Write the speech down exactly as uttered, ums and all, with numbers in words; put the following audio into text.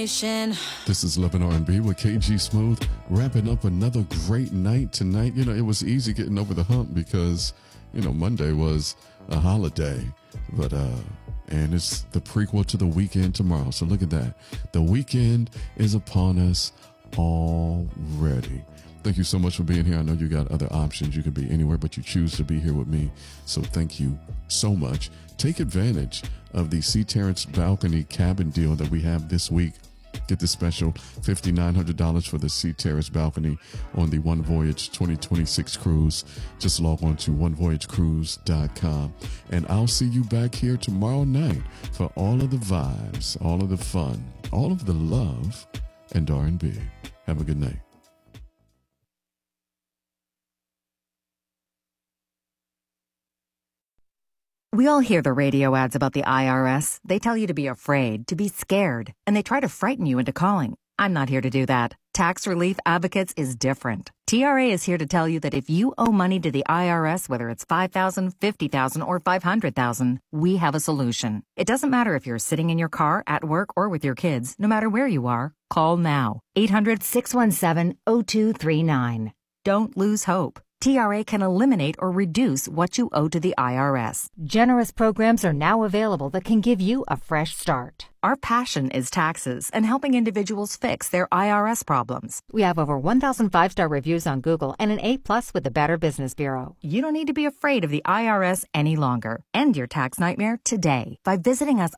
nation. This is Love and R and B with K G Smooth, wrapping up another great night tonight. You know, it was easy getting over the hump because, you know, Monday was a holiday, but, uh, and it's the prequel to the weekend tomorrow. So look at that. The weekend is upon us already. Thank you so much for being here. I know you got other options. You could be anywhere, but you choose to be here with me. So thank you so much. Take advantage of the Sea Terrace balcony cabin deal that we have this week. Get the special five thousand nine hundred dollars for the Sea Terrace balcony on the One Voyage twenty twenty-six cruise. Just log on to one voyage cruise dot com. And I'll see you back here tomorrow night for all of the vibes, all of the fun, all of the love, and R and B. Have a good night. We all hear the radio ads about the I R S. They tell you to be afraid, to be scared, and they try to frighten you into calling. I'm not here to do that. Tax Relief Advocates is different. T R A is here to tell you that if you owe money to the I R S, whether it's five thousand dollars, fifty thousand dollars, or five hundred thousand dollars, we have a solution. It doesn't matter if you're sitting in your car, at work, or with your kids. No matter where you are, call now. eight hundred, six one seven, zero two three nine. Don't lose hope. T R A can eliminate or reduce what you owe to the I R S. Generous programs are now available that can give you a fresh start. Our passion is taxes and helping individuals fix their I R S problems. We have over one thousand five-star reviews on Google and an A plus with the Better Business Bureau. You don't need to be afraid of the I R S any longer. End your tax nightmare today by visiting us